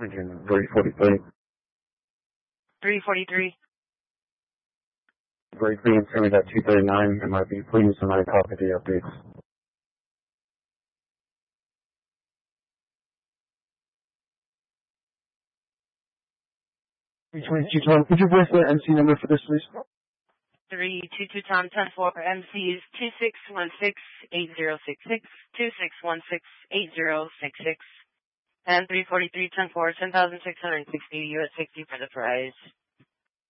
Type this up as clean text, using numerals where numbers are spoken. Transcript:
Again, 343. 343. Great Queen, send me that 239. It might be please and I copy the updates. Could you voice the MC number for this, please? 322 Tom 10-4 MC is 2616-8066, 2616-8066, and 343 10-4, 10,660 US 60 for the prize.